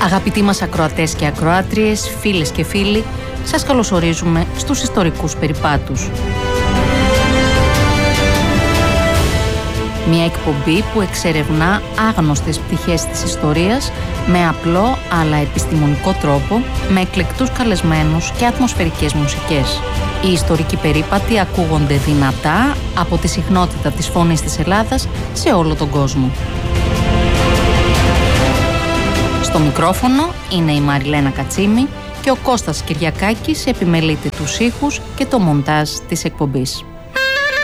Αγαπητοί μας ακροατές και ακροάτριες, φίλες και φίλοι, σας καλωσορίζουμε στους ιστορικούς περιπάτους. Μια εκπομπή που εξερευνά άγνωστες πτυχές της ιστορίας με απλό αλλά επιστημονικό τρόπο, με εκλεκτούς καλεσμένους και ατμοσφαιρικές μουσικές. Οι ιστορικοί περίπατοι ακούγονται δυνατά από τη συχνότητα της φωνής της Ελλάδας σε όλο τον κόσμο. Στο μικρόφωνο είναι η Μαριλένα Κατσίμη και ο Κώστας Κυριακάκης επιμελείται τους ήχους και το μοντάζ της εκπομπής.